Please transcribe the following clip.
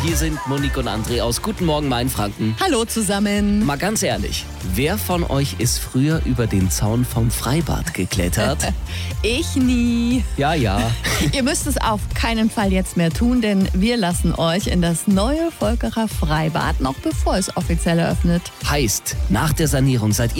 Hier sind Monique und André aus Guten Morgen Mainfranken. Hallo zusammen. Mal ganz ehrlich, wer von euch ist früher über den Zaun vom Freibad geklettert? Ich nie. Ja. Ihr müsst es auf keinen Fall jetzt mehr tun, denn wir lassen euch in das neue Volkerer Freibad, noch bevor es offiziell eröffnet. Heißt, nach der Sanierung seid